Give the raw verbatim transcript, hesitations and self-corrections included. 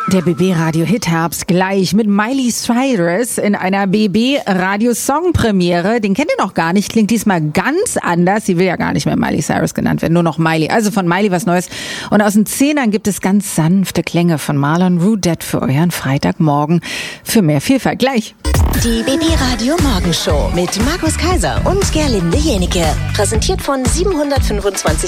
Der B B Radio Hit Herbst gleich mit Miley Cyrus in einer B B Radio Song Premiere. Den kennt ihr noch gar nicht, klingt diesmal ganz anders. Sie will ja gar nicht mehr Miley Cyrus genannt werden, nur noch Miley. Also von Miley was Neues. Und aus den Zehnern gibt es ganz sanfte Klänge von Marlon Roudette für euren Freitagmorgen. Für mehr Vielfalt gleich. Die B B Radio Morgenshow mit Markus Kaiser und Gerlinde Jenike. Präsentiert von siebenhundertfünfundzwanzig